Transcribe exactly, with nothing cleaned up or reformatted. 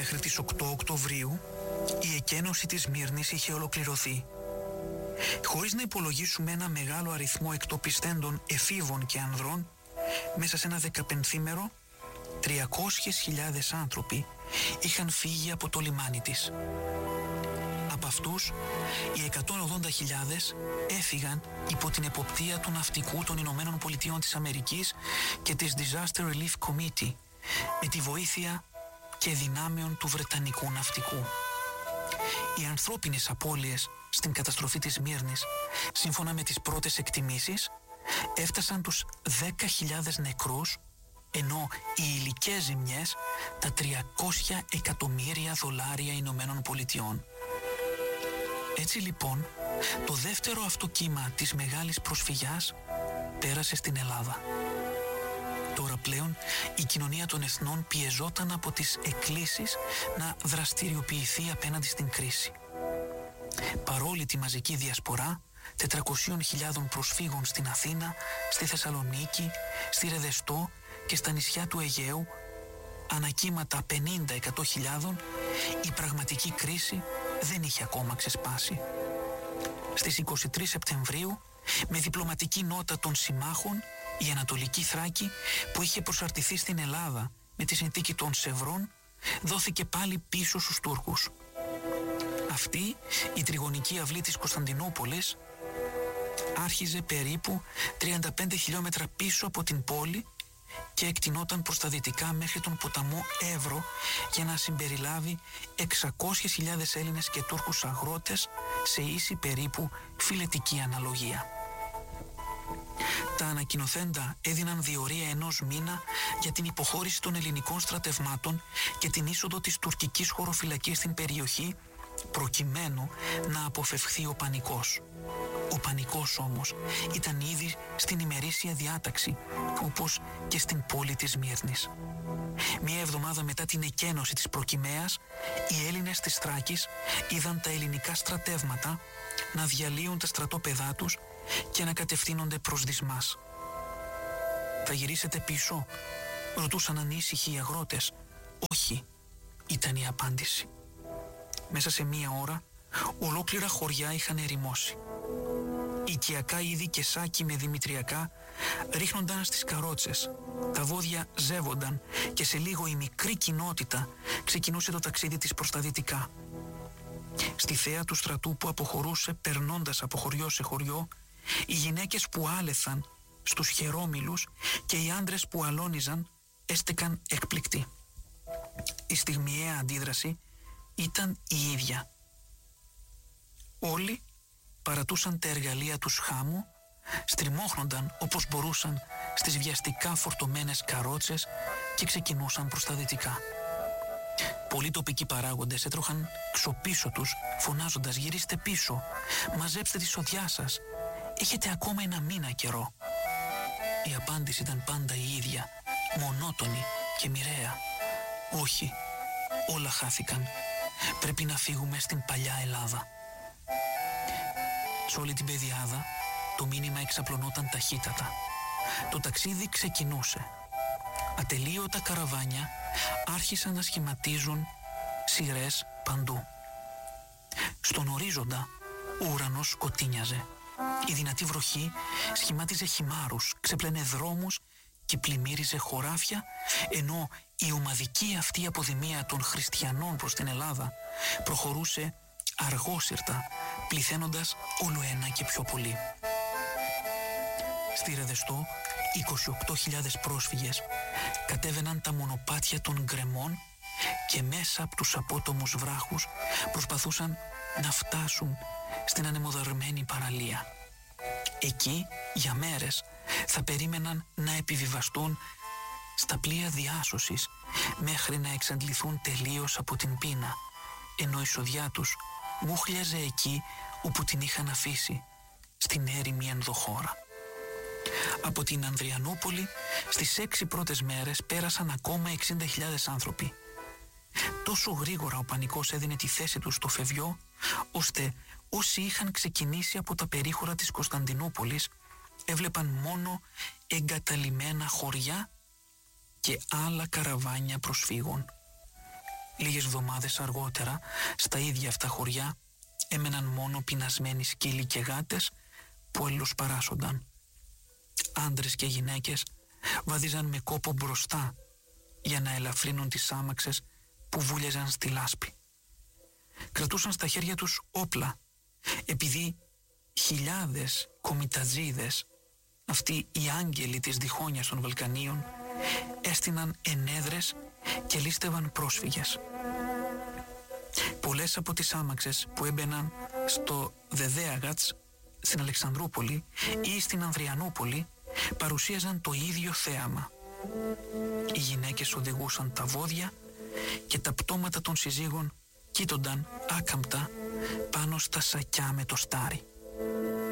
Μέχρι τις οκτώ Οκτωβρίου η εκένωση της Σμύρνης είχε ολοκληρωθεί. Χωρίς να υπολογίσουμε ένα μεγάλο αριθμό εκτοπιστέντων εφήβων και ανδρών, μέσα σε ένα δεκαπενθήμερο τριακόσιες χιλιάδες άνθρωποι είχαν φύγει από το λιμάνι της. Από αυτούς, οι εκατόν ογδόντα χιλιάδες έφυγαν υπό την εποπτεία του ναυτικού των Ηνωμένων Πολιτειών της Αμερικής και της Disaster Relief Committee, με τη βοήθεια και δυνάμεων του Βρετανικού ναυτικού. Οι ανθρώπινες απώλειες στην καταστροφή της Σμύρνης, σύμφωνα με τις πρώτες εκτιμήσεις, έφτασαν τους δέκα χιλιάδες νεκρούς, ενώ οι υλικές ζημιές τα τριακόσια εκατομμύρια δολάρια Ηνωμένων Πολιτειών. Έτσι λοιπόν, το δεύτερο αυτό κύμα της μεγάλης προσφυγιάς πέρασε στην Ελλάδα. Τώρα πλέον η κοινωνία των εθνών πιεζόταν από τις εκκλήσεις να δραστηριοποιηθεί απέναντι στην κρίση. Παρόλη τη μαζική διασπορά τετρακοσίων χιλιάδων προσφύγων στην Αθήνα, στη Θεσσαλονίκη, στη Ρεδεστό και στα νησιά του Αιγαίου, ανακύματα πενήντα με εκατό χιλιάδων, η πραγματική κρίση δεν είχε ακόμα ξεσπάσει. Στις είκοσι τρεις Σεπτεμβρίου, με διπλωματική νότα των συμμάχων, η Ανατολική Θράκη, που είχε προσαρτηθεί στην Ελλάδα με τη συνθήκη των Σευρών, δόθηκε πάλι πίσω στους Τούρκους. Αυτή η τριγωνική αυλή της Κωνσταντινούπολης άρχιζε περίπου τριάντα πέντε χιλιόμετρα πίσω από την πόλη και εκτινόταν προς τα δυτικά μέχρι τον ποταμό Εύρο για να συμπεριλάβει εξακόσιες χιλιάδες Έλληνες και Τούρκους αγρότες σε ίση περίπου φιλετική αναλογία. Τα ανακοινοθέντα έδιναν διορία ενός μήνα για την υποχώρηση των ελληνικών στρατευμάτων και την είσοδο της τουρκικής χωροφυλακής στην περιοχή, προκειμένου να αποφευχθεί ο πανικός. Ο πανικός όμως ήταν ήδη στην ημερήσια διάταξη, όπως και στην πόλη της Σμύρνης. Μία εβδομάδα μετά την εκένωση της Προκυμαίας, οι Έλληνες της Θράκης είδαν τα ελληνικά στρατεύματα να διαλύουν τα στρατόπεδά τους και να κατευθύνονται προς Δυσμάς. «Θα γυρίσετε πίσω?» ρωτούσαν ανήσυχοι οι αγρότες. «Όχι», ήταν η απάντηση. Μέσα σε μία ώρα, ολόκληρα χωριά είχαν ερημώσει. Οικιακά είδη και σάκι με δημητριακά ρίχνονταν στις καρότσες. Τα βόδια ζεύονταν και σε λίγο η μικρή κοινότητα ξεκινούσε το ταξίδι της προς τα δυτικά. Στη θέα του στρατού που αποχωρούσε περνώντας από χωριό σε χωριό, οι γυναίκες που άλεθαν στους χερόμυλους και οι άντρες που αλώνιζαν έστεκαν εκπληκτοί. Η στιγμιαία αντίδραση ήταν η ίδια. Όλοι παρατούσαν τα εργαλεία τους χάμου, στριμώχνονταν όπως μπορούσαν στις βιαστικά φορτωμένες καρότσες και ξεκινούσαν προς τα δυτικά. Πολλοί τοπικοί παράγοντες έτρωχαν ξοπίσω τους, φωνάζοντας «Γυρίστε πίσω, μαζέψτε τη σοδιά σας, έχετε ακόμα ένα μήνα καιρό». Η απάντηση ήταν πάντα η ίδια, μονότονη και μοιραία. «Όχι, όλα χάθηκαν. Πρέπει να φύγουμε στην παλιά Ελλάδα». Σε όλη την πεδιάδα το μήνυμα εξαπλωνόταν ταχύτατα. Το ταξίδι ξεκινούσε. Ατελείωτα καραβάνια άρχισαν να σχηματίζουν σειρές παντού. Στον ορίζοντα ο ουρανός σκοτίνιαζε. Η δυνατή βροχή σχημάτιζε χυμάρους, ξεπλένε δρόμους και πλημμύριζε χωράφια, ενώ η ομαδική αυτή αποδημία των χριστιανών προς την Ελλάδα προχωρούσε αργόσυρτα, πληθαίνοντας όλο ένα και πιο πολύ. Στη Ρεδεστό, είκοσι οκτώ χιλιάδες πρόσφυγες κατέβαιναν τα μονοπάτια των γκρεμών και μέσα από τους απότομους βράχους προσπαθούσαν να φτάσουν στην ανεμοδαρμένη παραλία. Εκεί, για μέρες, θα περίμεναν να επιβιβαστούν στα πλοία διάσωσης μέχρι να εξαντληθούν τελείως από την πείνα, ενώ η σοδιά τους μούχλιαζε εκεί όπου την είχαν αφήσει, στην έρημη ενδοχώρα. Από την Ανδριανούπολη στις έξι πρώτες μέρες πέρασαν ακόμα εξήντα χιλιάδες άνθρωποι. Τόσο γρήγορα ο πανικός έδινε τη θέση του στο φευγιό, ώστε όσοι είχαν ξεκινήσει από τα περίχωρα της Κωνσταντινούπολης έβλεπαν μόνο εγκαταλειμμένα χωριά και άλλα καραβάνια προσφύγων. Λίγες εβδομάδες αργότερα, στα ίδια αυτά χωριά, έμεναν μόνο πεινασμένοι σκύλοι και γάτες που αλληλοσπαράσσονταν. Άντρες και γυναίκες βαδίζαν με κόπο μπροστά για να ελαφρύνουν τις άμαξες που βούλιαζαν στη λάσπη. Κρατούσαν στα χέρια τους όπλα, επειδή χιλιάδες κομιτατζίδες, αυτοί οι άγγελοι της διχόνιας των Βαλκανίων, έστειναν ενέδρες και λίστευαν πρόσφυγες. Πολλές από τις άμαξες που έμπαιναν στο Δεδέαγατς, στην Αλεξανδρούπολη ή στην Ανδριανούπολη παρουσίαζαν το ίδιο θέαμα. Οι γυναίκες οδηγούσαν τα βόδια και τα πτώματα των συζύγων κοίτονταν άκαμπτα πάνω στα σακιά με το στάρι.